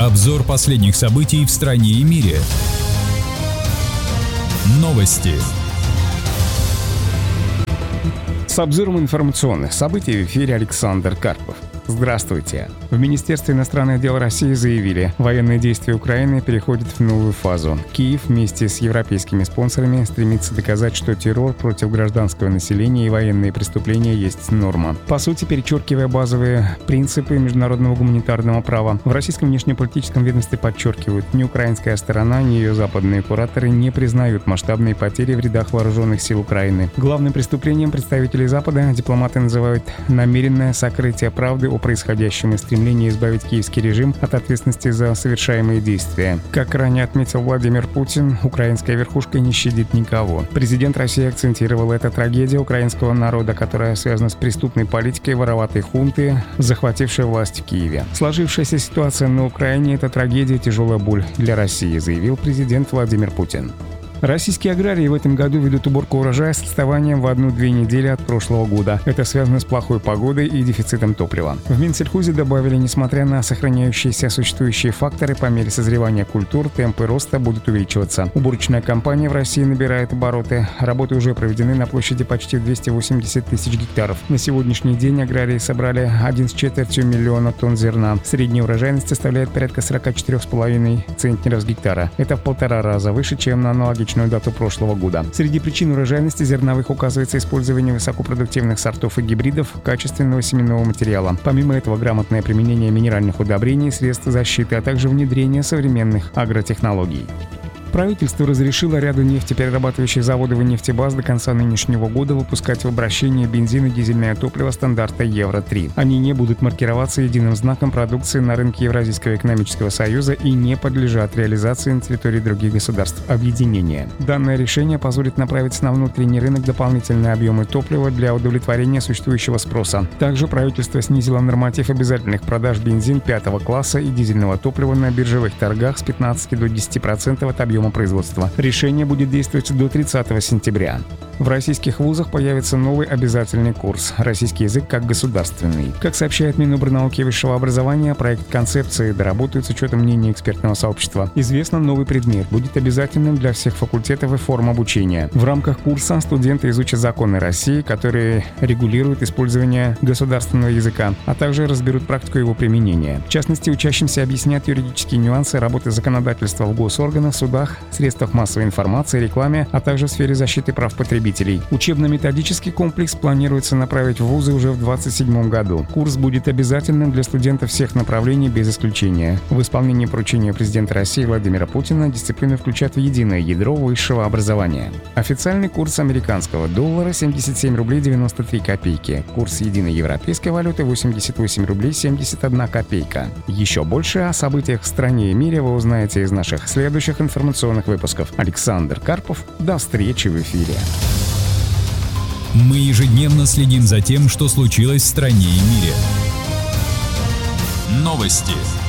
Обзор последних событий в стране и мире. Новости. С обзором информационных событий в эфире Александр Карпов. Здравствуйте. В Министерстве иностранных дел России заявили, военные действия Украины переходят в новую фазу. Киев вместе с европейскими спонсорами стремится доказать, что террор против гражданского населения и военные преступления есть норма. По сути, перечеркивая базовые принципы международного гуманитарного права, в российском внешнеполитическом ведомстве подчеркивают, ни украинская сторона, ни ее западные кураторы не признают масштабные потери в рядах вооруженных сил Украины. Главным преступлением представителей Запада дипломаты называют намеренное сокрытие правды о происходящем и стремление избавить киевский режим от ответственности за совершаемые действия. Как ранее отметил Владимир Путин, украинская верхушка не щадит никого. Президент России акцентировал, это трагедия украинского народа, которая связана с преступной политикой вороватой хунты, захватившей власть в Киеве. Сложившаяся ситуация на Украине – это трагедия и тяжелая боль для России, заявил президент Владимир Путин. Российские аграрии в этом году ведут уборку урожая с отставанием в 1-2 недели от прошлого года. Это связано с плохой погодой и дефицитом топлива. В Минсельхозе добавили, несмотря на сохраняющиеся существующие факторы, по мере созревания культур темпы роста будут увеличиваться. Уборочная кампания в России набирает обороты. Работы уже проведены на площади почти 280 тысяч гектаров. На сегодняшний день аграрии собрали 1,25 миллиона тонн зерна. Средняя урожайность составляет порядка 44,5 центнеров с гектара. Это в 1,5 раза выше, чем на аналогичную дату прошлого года. Среди причин урожайности зерновых указывается использование высокопродуктивных сортов и гибридов качественного семенного материала. Помимо этого, грамотное применение минеральных удобрений, средств защиты, а также внедрение современных агротехнологий. Правительство разрешило ряду нефтеперерабатывающих заводов и нефтебаз до конца нынешнего года выпускать в обращение бензин и дизельное топливо стандарта Евро-3. Они не будут маркироваться единым знаком продукции на рынке Евразийского экономического союза и не подлежат реализации на территории других государств объединения. Данное решение позволит направить на внутренний рынок дополнительные объемы топлива для удовлетворения существующего спроса. Также правительство снизило норматив обязательных продаж бензин 5-го класса и дизельного топлива на биржевых торгах с 15 до 10% от объема производства. Решение будет действовать до 30 сентября. В российских вузах появится новый обязательный курс «Российский язык как государственный». Как сообщает Минобрнауки и высшего образования, проект концепции доработают с учетом мнения экспертного сообщества. Известно, новый предмет будет обязательным для всех факультетов и форм обучения. В рамках курса студенты изучат законы России, которые регулируют использование государственного языка, а также разберут практику его применения. В частности, учащимся объяснят юридические нюансы работы законодательства в госорганах, судах, средствах массовой информации, рекламе, а также в сфере защиты прав потребителей. Учебно-методический комплекс планируется направить в вузы уже в 2027 году. Курс будет обязательным для студентов всех направлений без исключения. В исполнении поручения президента России Владимира Путина дисциплины включат в единое ядро высшего образования. Официальный курс американского доллара 77 рублей 93 копейки. Курс единой европейской валюты 88 рублей 71 копейка. Еще больше о событиях в стране и мире вы узнаете из наших следующих информационных выпусков. Александр Карпов. До встречи в эфире. Мы ежедневно следим за тем, что случилось в стране и мире. Новости.